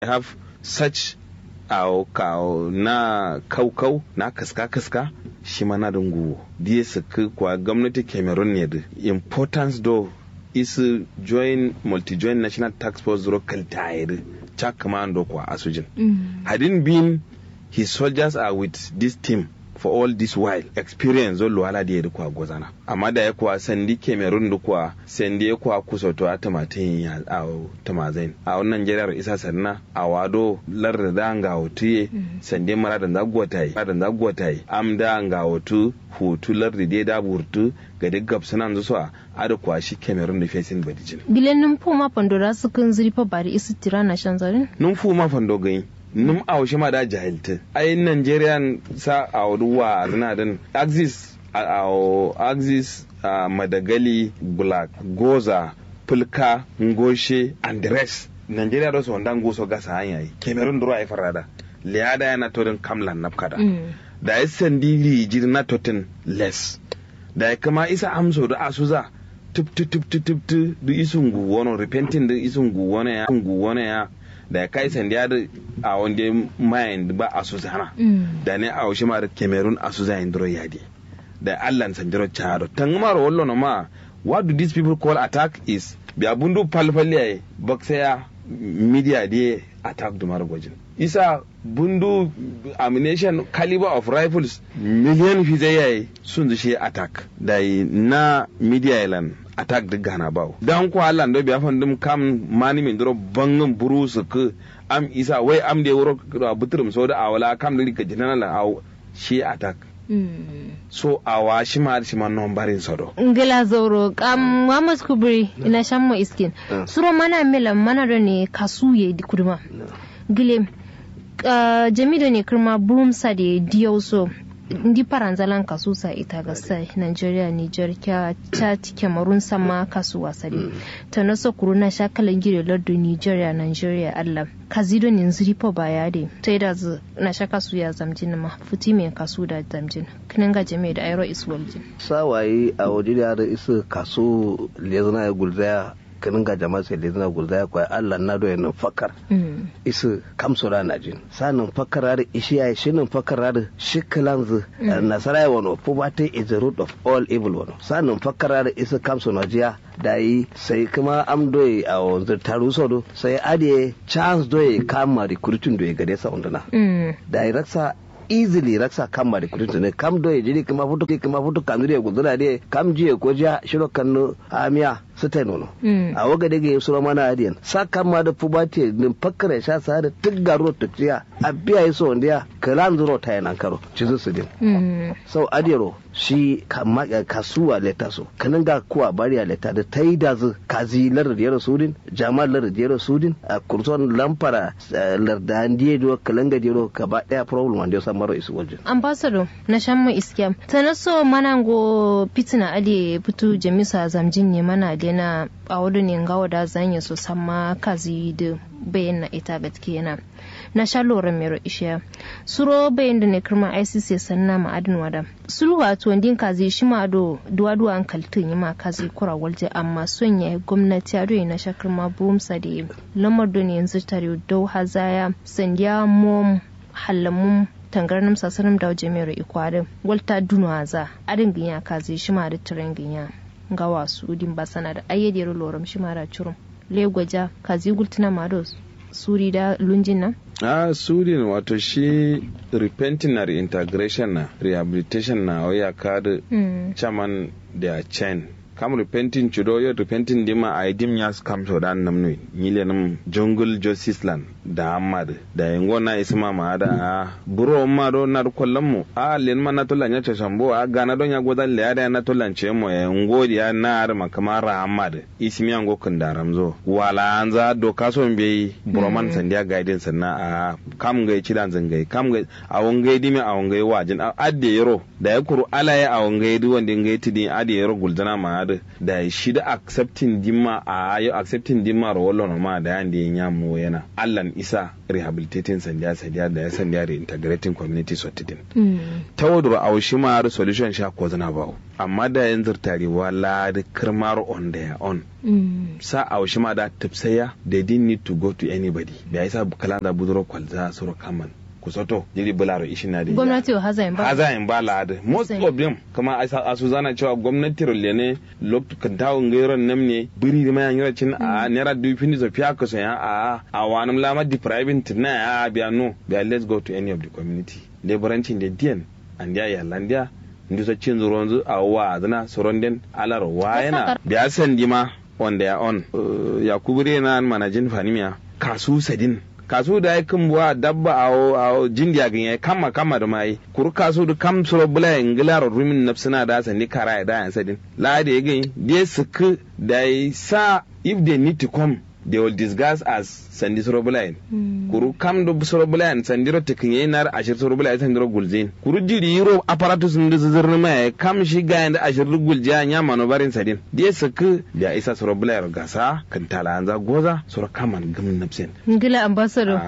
have such na kaukau na kaska shi mana dungu diye suka kwa gwamnati Cameroon ne da importance do is join multi-joint national task force local tire chak commando kwa asujin hadn't been his soldiers are with this team for all this while experience zo luwala da ya kwa gozana amma da ya kwa sandi Cameroon da kwa sandi ya kwa kusoto a tamatin ya a tamazain a wannan Nigeria isa sanna a wado lar da nga hotuye sandi mara da zagwatai amda nga hotu hutu lar da burtu ga digab sanan zo a ada kwa shi Cameroon da facing badijin gilen num puma pandora su kan zrifa bari isi tirana shanzarin num puma pando gai num awshi ma da jahilta ai Nigerian sa awduwa azna dan axis Madagali Black Goza Fulka Ngoshe and the rest Nigeria do so ndango so gasa hanya Cameroon duro ai farada liada yana torin kamlan napkada da sandili jirna totin less da kama isa amso da asuza tup du isungu wono repenting da isungu wona ya da kai sandiya da a wanda mind ba a suzana da ne a wushi ma da Cameroon a suzana duro yadi da Allah sanjiro charo tangmar wallo no ma what do these people call attack is bi abundu palpalle boxer media dey attack dumar gojin isa bundu ammunition caliber of rifles million fizai sun shi attack da na media island attack da Ghana bawo dan ko Allah ndo biya fandum kam mani min dro bangin burusu ku am isa wai am de wuro buturum so da awala kam da rika jinana aw shi attack so awa shi ma nombarin sodo ngela zoro kam Muhammad Kubri ina shammo iskin suro mana mela mana do ne kasuye di kuduma gile jamido ne kirma burumsa da diyoso ndi paranzalan kasusa ita ga sai Nigeria Niger kya Chad Cameroon sama kasuwa sare ta naso kuruna shakalan gire lardu Nigeria Allah kazido ne nzuri po bayade tai da na shaka su ya zamjin ma futi me kasu da zamjin kinin ga jami'a da airo iswaljin sawayi a wajiriya da isu kasu lezana ya gulzaya kanin ga jama'a sai lezana gulzaya kwa Allah na do yana fakar isu kamsura na jin sanin fakar da ishiya shinin fakar da shikalanzu nasara wano poverty is the root of all evil wano sanin fakar da isu kamsuna jiya da yi sai kuma am doye a wanzu taru sodo sai adiye chance doye kama recruiting doye gade sa undana da yi raksa easily raksa kama recruiting ne kam doye jiri kuma futu kanuri ya gudura de kam jiye ko jiya shiro kanu amiya su ta nono a waga daga yi sura mana adiyan sa kama da fubati nin fakkara sha sa da tiggaro tafiya a biya yi so wanda ya kalan zuro ta yanan karo cizu su din sau adiyaro shi kasuwa leta so kanin ga kuwa bariya leta da ta yi da zu kazi lardiyar sudin jama'a lardiyar sudin a kurson lamfara lardan diye do kalanga diro gaba daya problem wanda ya samu isu wajen ambassador na shammu iskiya ta naso manango fitina ade fitu jamisa zamjin ne mana dena a wadda ne ga wada zanya so sama kazi da bayan na ita gatkena na sha lura mero ishiya suro bayan da ne kirma ICC sanna ma'adin wada sulwa to ndin kazi shi ma do duwa an kaltin yi ma kazi kura walje amma son ya gwamnati a doyi na sha kirma bumsa da lamar da ne yanzu tare dau hazaya sandiya mom hallamun tangarnam sasaram da jami'ar ikwadin walta dunwa za adin ginya kazi shi ma da tirin ginya ga wasu din basana da ayyadiyar loram shi ma da curum legwaja kazi gultuna mados suri da lunjin nan suri wato shi repenting na reintegration na rehabilitation na waya kada chairman da chain kam repenting chudo yo repenting dima a dim yas kam so dan namnu nyile nam jungle justice land da amad da yango na isma ma da buro ma do na kollam mu a len ma na tolanya cha shambo a gana don ya godan le ada na tolance mo yango ya na ar makamara amad ismi yango kun da ramzo wala anza do kaso mbe buro man sandiya guidance na a kam ga ci dan zangai kam ga a wangai dimi a wangai wajin adde yero da ya kuru ala ya a wangai du wanda ngai tidin adde yero guldana ma ma da shi da accepting dimma a yo accepting dimma ro ma da yanda yin mu yana allan isa rehabilitating sandiya da ya sandiya reintegrating community sotidin ta wadro aushi ma solution sha ko zana ba amma da yanzu tarewa la da kirmar on their own sa aushi ma da tafsaya they didn't need to go to anybody da yasa kalanda buduro kwalza suru kaman kusoto jiri bularo ishina da gwamnati hazayin ba la'ada most of them kama a su zana cewa gwamnati rolle ne lokacin tawon gairon nam ne biri da mayan yaracin a naira dufin da fiya ka sanya a wani lamar depriving na biya no biya let's go to any of the community leburancin da diyan an diya yalandiya inda sa cin zuron a wa zana suron den alar wa yana biya sandi ma on their own yakubu na manajin fanimiya kasu sadin kasu da ya kan buwa dabba a jindiya gan ya kama da mai kuru kasu da kam suro bula ingila rumin nafsina da sandi kara ya da yan sadin la da ya gani they suku da sa if they need to come they will disguise as sandi suro bula kuru kam do suro bula sandiro tekin yayin nar ashir suro bula sandiro gulzin kuru jiri yiro apparatus ndu zirni mai kam shi ga yanda ashir gulja nya mano barin sadin they suku da isa suro bula gasa kan tala anza goza suro kaman gamin nafsin ngila ambassador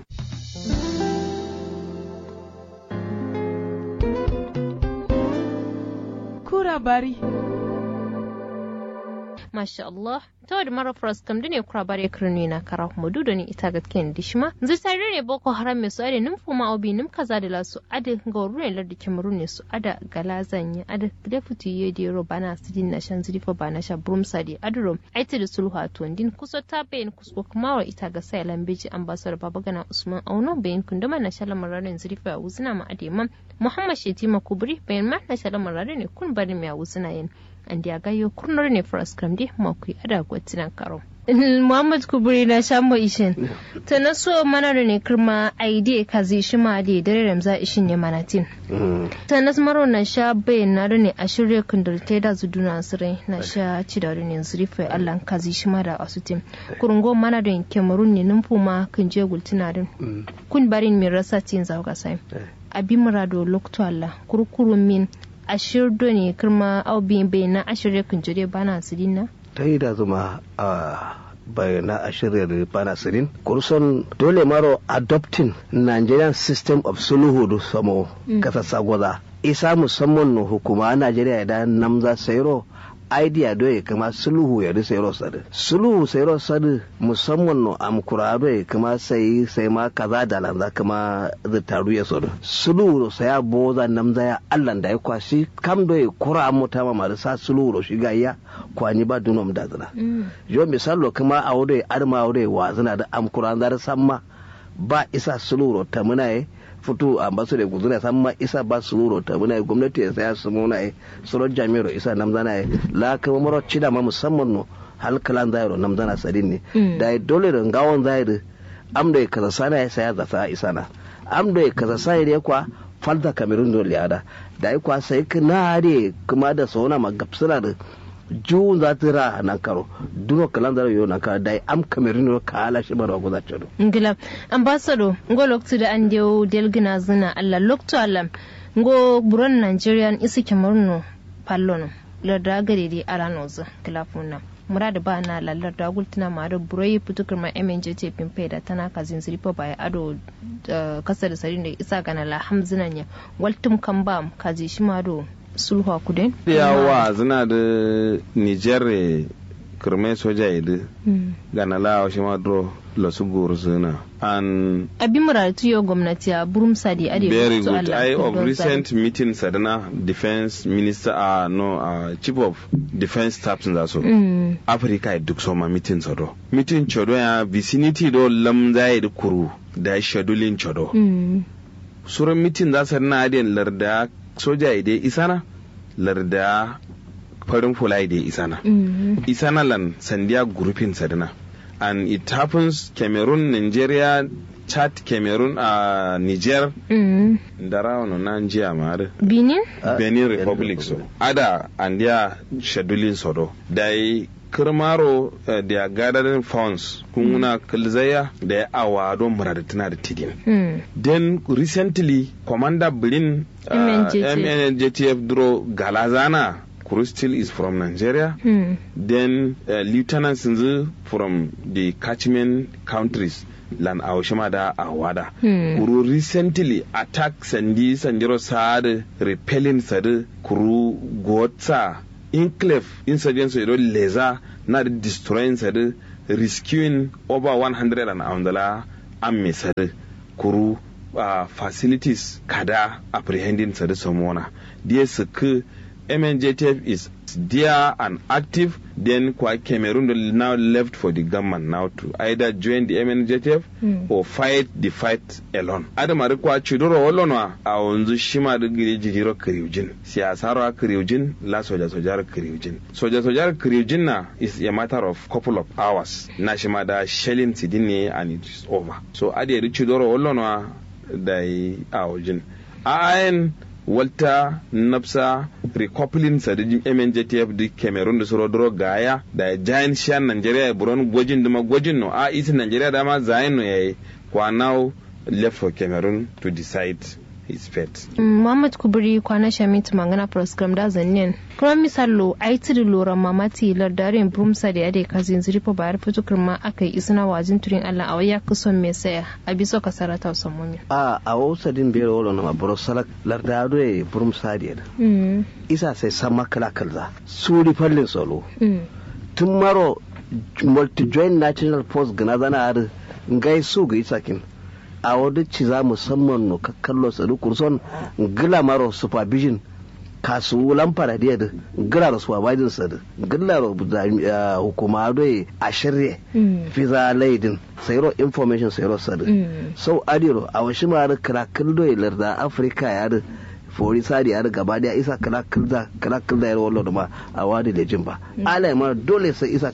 kura bari Masha Allah, ta wadda mara faras kam dune kura bare kirni na kara kuma dudu ne ita gatken dishma. Zai tare ne Boko Haram mai su ade numfu ma obi num kaza da lasu ade ga ruwan lardi Cameroon ne su ada galazan ya ade deputy yedi bana sidin na shan zirifa bana sha brumsa di adro aiti da sulhu a tuwandin kusa ta bayan kusko kuma wa ita ga sai lambeji ambassador babagana Usman Auno bayan kunduma na shala mararin zirifa a wuzina ma ade man Muhammad Shetima Kubri bayan ma na shala mararin ne kun bari mai a wuzina yin. Andi a gayo kurnar ne faras kramdi makui ada gwatinan karo. Muhammad Kubri na shambo ishin. Ta na so mana da ne kirma aide kazi shi ma da dare ramza ishin ne manatin. Ta na maro na sha bayan na da ne a shirya kundurtai da zuduna asirai na sha ci da ne zurifai Allah kazi shi ma da asutin. Kurungo mana da Cameroon ne numfu ma kan je gultina din. Kun barin min rasa tin zauka sai. Abi murado lokto Allah kurkurun min ashir ne kirma aubin bai na ashirya kunjire bana sirin na? Ta yi da zuma a bayana ashirya bana sirin kurson dole maro adopting Nigerian system of sulhu da samo kasa sagwaza isa musamman no hukuma Najeriya da namza sayro idea do ya kama sulhu ya da sayro sadu sulhu sayro sadu musamman no amkura do ya kama sai ma kaza da lanza kama da taru ya sadu sulhu sai ya boza namza ya Allah da ya kwashi kam do ya kura mota ma da sa sulhu shi ga ya kwani ba dunom da zana yo misalo kama a wode arma wode wa zana da amkura da samma ba isa sulhu ta muna fito a basu da guzuna samma isa ba sulhu ta muna gwamnati ya saya su muna suron jami'ar isa namzana la kama maro cida ma musamman no halkalan zairo namzana sadin ne da dole da gawon zairo amda ya kaza sana ya saya zata isana amda ya kaza sai ya kwa falda Cameroon dole ada da ya kwa sai kana da kuma da sauna magapsuna da jun za ta ra nan karo duno kalan zaro yo nan ka dai am Cameroon ka ala shi bara goza chado ngila ambassador ngo loktu da an dewo delgina zina Allah loktu Allah ngo buron Nigerian isi Cameroon pallono la dagare di aranoza kilafuna murada ba na lallar da gultuna ma da burai putukar ma MNJT pimpe da tana kazin ziripa ba ya ado kasa da sarin da isa gana la hamzinan ya waltum kan ba kazi shi ma do sulhu kuden yawa zina da Niger kirme soja idu gana la shi ma do losu guru zina and abimura tuyo gwamnati a burum sadi ade very good I of recent meeting sadana defense minister chief of defense staff da so Africa duk so ma meeting sodo meeting chodo ya vicinity do lamza da kuru da scheduling chodo suran meeting da sadana ade larda soja ide isana larda farin fula ide isana isana lan sandiya grouping sadana and it happens Cameroon, Nigeria, Chad, Cameroon, Niger, Ndara no Nigeria mare. Benin Republic so. Ada and their scheduling sodo. Dai kirmaro their gathering funds kunguna kalzaya da awa don muradatina da tidin. Then recently Commander Blin MNJTF dro galazana Kuru still is from Nigeria. Then lieutenants from the catchment countries. Lan Aoshima da Awada. Kuru recently attacked Sandiro Sad, repelling Sad, Kuru Gotsa, Enclave, insurgency, Leza, not destroying Sad, rescuing over 100 and Andala, Amme Sad, Kuru facilities, Kada, apprehending Sad Somona. DSK, MNJTF is there and active, then Cameroon now left for the government now to either join the MNJTF or fight the fight alone. Adamari kwa chidoro olonwa aonzu shima de jiro kriujin. Siyasara kriujin la soja kriujin. Soja kriujin na is a matter of couple of hours. Na shima da shelling sidini and it is over. So adi chidoro olonwa dai aojin. Walter Napsa recoupling sa da MNJTF da Cameroon da Sorodoro Gaya da giant shan Nigeria buron gwajin da magwajin no a isi Nigeria da ma zayin no yayi kwa now left for Cameroon to decide his fate. Muhammad Kubri kwana shamit mangana program da zanyen. Kuma misalo aiti da lura mamati lardarin brumsa da yade kazin ziripo bayar fitukar ma aka yi isna wajin turin Allah a waya kuson me saya a biso kasara ta samomi. A wausa din biyar wala na maburo salak lardado ya brumsa da yada. Isa sai sama kala kalza. Suri fallin solo. Tun maro multi-joint national force gana zana har ngai su ga isakin. A wadda ci za musamman no kakkallo tsaro kurson gila maro supervision kasu lamfara da yadda gila da supervision tsaro gila da hukuma doye a shirye fiza laidin sayro information sayro tsaro sau adiro a washi mara kalakal doye larda afirka ya da fori sadi ya da gaba da isa kalakal da ya wallo da ma a wadi da jimba ala ma dole sai isa